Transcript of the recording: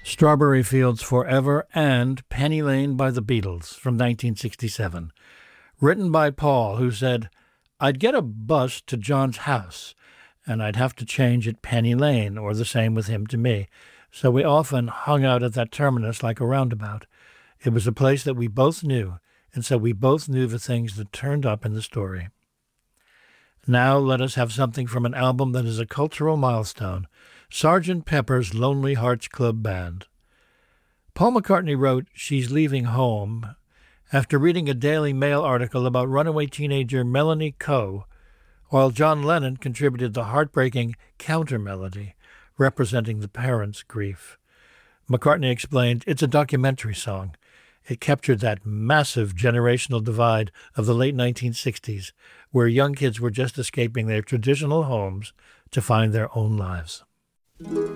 Strawberry Fields Forever and Penny Lane by the Beatles from 1967. Written by Paul, who said, "I'd get a bus to John's house, and I'd have to change at Penny Lane, or the same with him to me. So we often hung out at that terminus like a roundabout. It was a place that we both knew, and so we both knew the things that turned up in the story." Now let us have something from an album that is a cultural milestone, Sgt. Pepper's Lonely Hearts Club Band. Paul McCartney wrote She's Leaving Home after reading a Daily Mail article about runaway teenager Melanie Coe, while John Lennon contributed the heartbreaking counter melody representing the parents' grief. McCartney explained, "It's a documentary song. It captured that massive generational divide of the late 1960s, where young kids were just escaping their traditional homes to find their own lives."